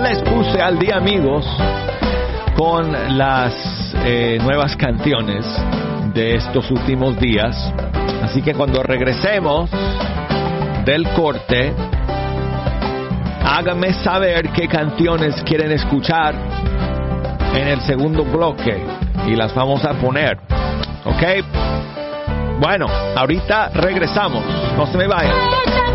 les puse al día, amigos, con las nuevas canciones de estos últimos días. Así que cuando regresemos del corte, háganme saber qué canciones quieren escuchar en el segundo bloque y las vamos a poner, ¿ok? Bueno, ahorita regresamos, no se me vayan.